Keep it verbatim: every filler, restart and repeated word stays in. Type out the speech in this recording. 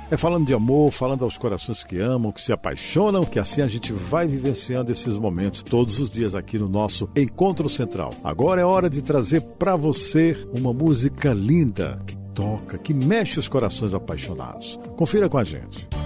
É falando de amor, falando aos corações que amam, que se apaixonam, que assim a gente vai vivenciando esses momentos todos os dias aqui no nosso Encontro Central. Agora é hora de trazer para você uma música linda, que toca, que mexe os corações apaixonados. Confira com a gente.